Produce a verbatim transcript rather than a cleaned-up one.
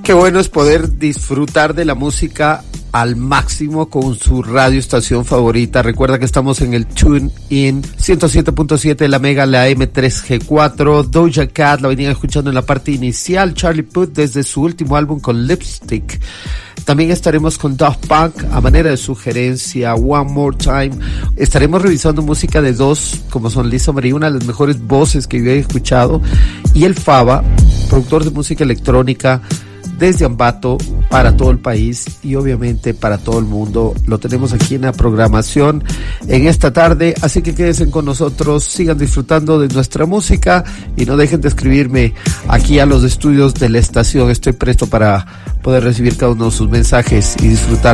qué bueno es poder disfrutar de la música al máximo con su radioestación favorita. Recuerda que estamos en el TuneIn ciento siete punto siete, la Mega, la eme tres ge cuatro. Doja Cat la venían escuchando en la parte inicial. Charlie Puth desde su último álbum con Lipstick. También estaremos con Daft Punk a manera de sugerencia, One More Time. Estaremos revisando música de dos, como son Lisa Marie, una de las mejores voces que yo he escuchado, y el Faba, productor de música electrónica desde Ambato para todo el país y obviamente para todo el mundo. Lo tenemos aquí en la programación en esta tarde, así que quédense con nosotros, sigan disfrutando de nuestra música y no dejen de escribirme aquí a los estudios de la estación. Estoy presto para poder recibir cada uno de sus mensajes y disfrutar